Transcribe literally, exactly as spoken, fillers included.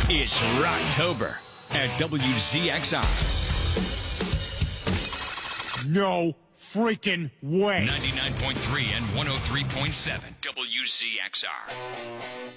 It's Rocktober at W Z X R. No freaking way. ninety-nine point three and one oh three point seven W Z X R.